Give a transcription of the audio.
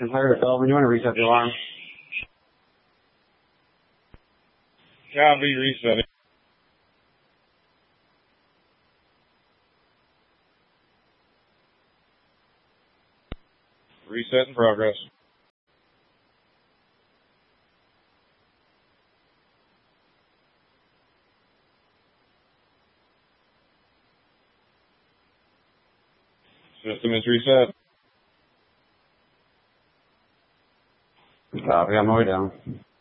Empire Sullivan, you want to reset the alarm? Copy, resetting. Reset in progress. System is reset. Copy, on my way down.